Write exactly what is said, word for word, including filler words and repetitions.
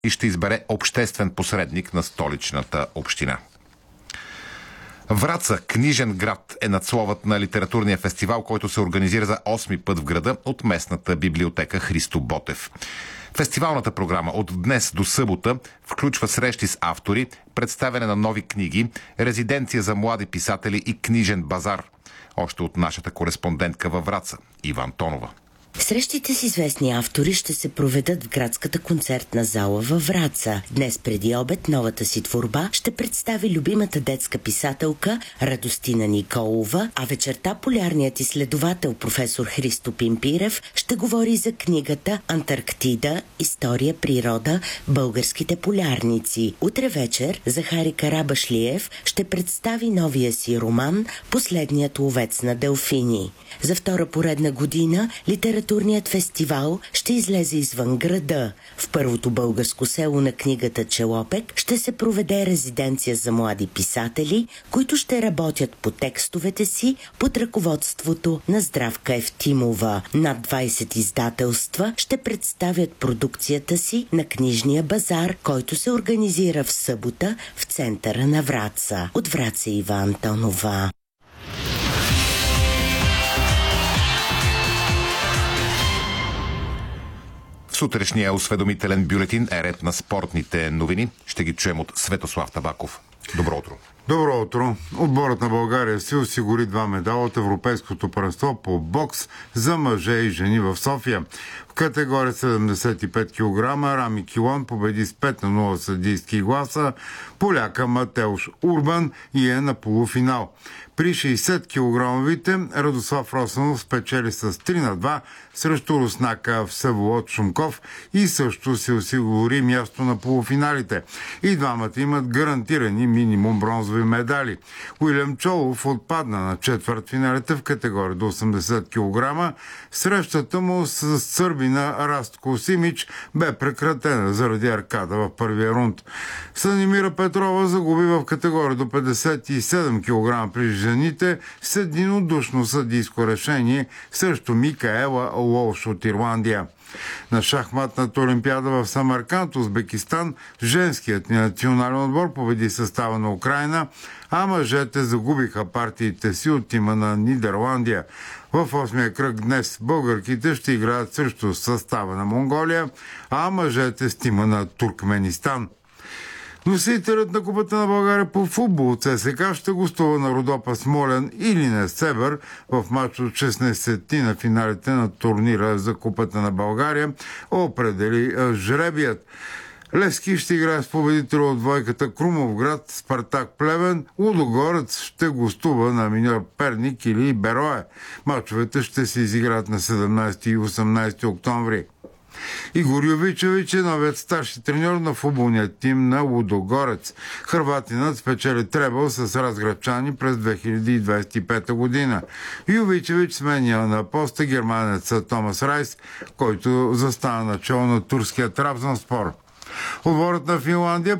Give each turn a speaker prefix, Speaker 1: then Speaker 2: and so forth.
Speaker 1: и ще избере обществен посредник на столичната община. Враца, книжен град, е надсловът на литературния фестивал, който се организира за осми път в града от местната библиотека Христо Ботев. Фестивалната програма от днес до събота включва срещи с автори, представяне на нови книги, резиденция за млади писатели и книжен базар. Още от нашата кореспондентка във Враца, Ива Антонова.
Speaker 2: Срещите с известни автори ще се проведат в градската концертна зала във Враца. Днес преди обед новата си творба ще представи любимата детска писателка Радостина Николова, а вечерта полярният изследовател професор Христо Пимпирев ще говори за книгата «Антарктида. История, природа. Българските полярници». Утре вечер Захари Карабашлиев ще представи новия си роман «Последният ловец на делфини». За втора поредна година литературният фестивал ще излезе извън града. В първото българско село на книгата Челопек ще се проведе резиденция за млади писатели, които ще работят по текстовете си под ръководството на Здравка Евтимова. Над двайсет издателства ще представят продукцията си на книжния базар, който се организира в събота в центъра на Враца. От Враца Ива Антонова.
Speaker 1: Сутрешния осведомителен бюлетин е ред на спортните новини. Ще ги чуем от Светослав Табаков. Добро утро.
Speaker 3: Добро утро. Отборът на България си осигури два медала от Европейското първенство по бокс за мъже и жени в София. В категория седемдесет и пет килограма Рами Килон победи с пет на нула съдийски гласа поляка Матеуш Урбан и е на полуфинал. При шейсет килограмовите Радослав Росанов спечели с три на два срещу руснака Всеволод Шумков и също се осигури място на полуфиналите. И двамата имат гарантирани минимум бронзови медали. Уилям Чолов отпадна на четвъртфиналите в категория до осемдесет килограма. Срещата му с сърбина Растко Симич бе прекратена заради аркада в първия рунд. Станимира Петрова загуби в категория до петдесет и седем килограма при жените с единодушно съдийско решение срещу Микаела Лоуш от Ирландия. На шахматната олимпиада в Самарканд, Узбекистан, женският ни национален отбор победи състава на Украйна, а мъжете загубиха партиите си от тима на Нидерландия. В осмия кръг днес българките ще играят срещу състава на Монголия, а мъжете с тима на Туркменистан. Носителят на Купата на България по футбол ЦСКА ще гостува на Родопа Смолян или Несебър в мач от шестнайсетти на финалите на турнира за Купата на България, определи жребият. Левски ще играе с победителя от двойката Крумовград, Спартак Плевен, Лудогорец ще гостува на Миньор Перник или Берое. Мачовете ще се изиграят на седемнайсети и осемнайсети октомври. Игор Йовичевич е новият старши треньор на футболния тим на Лудогорец. Хърватинът спечели требъл с разграчани през две хиляди двайсет и пета година. Йовичевич сменя на поста германеца Томас Райс, който застана начало на турския Трабзонспор. Отборът на Финландия